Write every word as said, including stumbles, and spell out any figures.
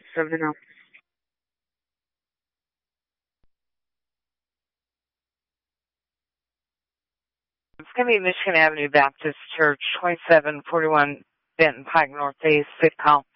from the now. It's going to be Michigan Avenue Baptist Church, twenty-seven forty-one Benton Pike Northeast, City Hall.